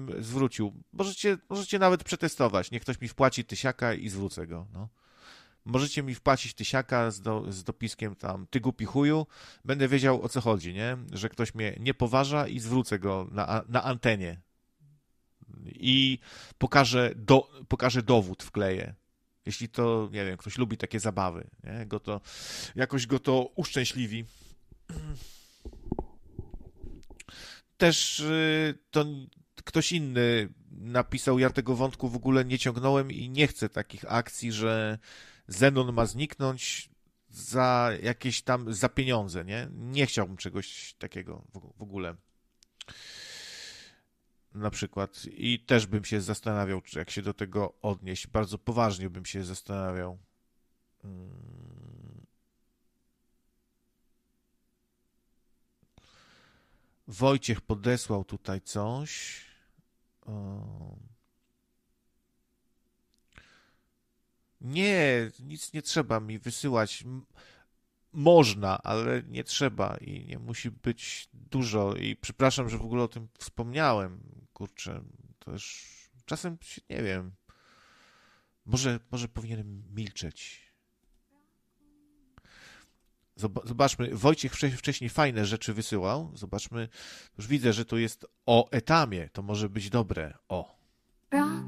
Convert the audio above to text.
bym zwrócił. Możecie nawet przetestować. Niech ktoś mi wpłaci tysiaka i zwrócę go. No. Możecie mi wpłacić tysiaka z dopiskiem tam, ty głupi chuju, będę wiedział, o co chodzi, nie? Że ktoś mnie nie poważa i zwrócę go na antenie. I pokażę dowód, wkleję. Jeśli to, nie wiem, ktoś lubi takie zabawy, nie? Jakoś go to uszczęśliwi. Też to ktoś inny napisał, ja tego wątku w ogóle nie ciągnąłem i nie chcę takich akcji, że Zenon ma zniknąć za pieniądze, nie? Nie chciałbym czegoś takiego w ogóle. Na przykład. I też bym się zastanawiał, czy jak się do tego odnieść. Bardzo poważnie bym się zastanawiał. Wojciech podesłał tutaj coś. Nie, nic nie trzeba mi wysyłać. Można, ale nie trzeba i nie musi być dużo. I przepraszam, że w ogóle o tym wspomniałem. Kurczę, to już czasem nie wiem. Może powinienem milczeć. Zobaczmy, Wojciech wcześniej fajne rzeczy wysyłał. Zobaczmy, już widzę, że to jest o Etamie. To może być dobre. O.